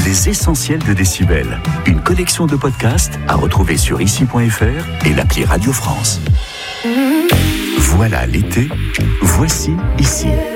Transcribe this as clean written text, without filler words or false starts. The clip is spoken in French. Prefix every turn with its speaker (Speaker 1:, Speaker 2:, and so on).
Speaker 1: les essentiels de Décibel. Une collection de podcasts à retrouver sur ici.fr et l'appli Radio France. Voilà l'été, voici ici.